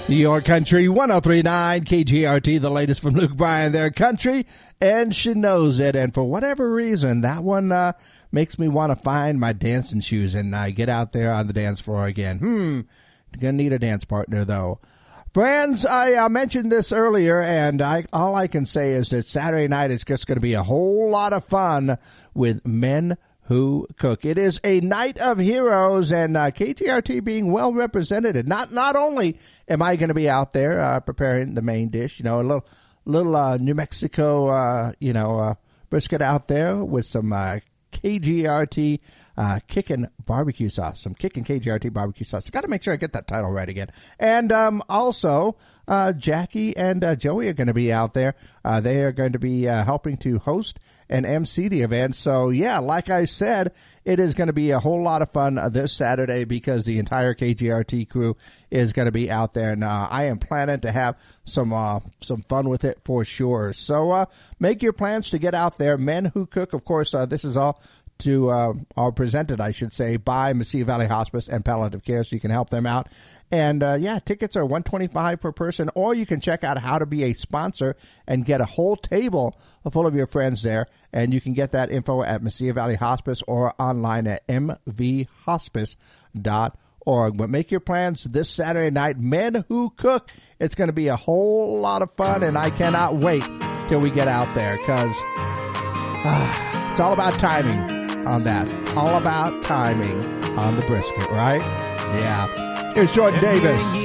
Your country, 103.9 KGRT, the latest from Luke Bryan, their country, and she knows it. And for whatever reason, that one makes me want to find my dancing shoes and get out there on the dance floor again. Gonna need a dance partner, though. Friends, I mentioned this earlier, and all I can say is that Saturday night is just going to be a whole lot of fun with Men Who Cook. It is a night of heroes, and KGRT being well represented. Not only am I going to be out there preparing the main dish, a little New Mexico, brisket out there with some KGRT kickin' barbecue sauce, some kickin' KGRT barbecue sauce. Got to make sure I get that title right again. And also, Jackie and Joey are going to be out there. They are going to be helping to host and MC the event. So, yeah, like I said, it is going to be a whole lot of fun this Saturday because the entire KGRT crew is going to be out there. And I am planning to have some fun with it for sure. So make your plans to get out there. Men Who Cook, of course, this is all presented, I should say, by Mesilla Valley Hospice and Palliative Care, so you can help them out. And tickets are $125 per person, or you can check out how to be a sponsor and get a whole table full of your friends there. And you can get that info at Mesilla Valley Hospice or online at mvhospice.org. But make your plans this Saturday night. Men Who Cook. It's going to be a whole lot of fun, and I cannot wait till we get out there because it's all about timing on that. All about timing on the brisket, right? Yeah. Here's Jordan Davis.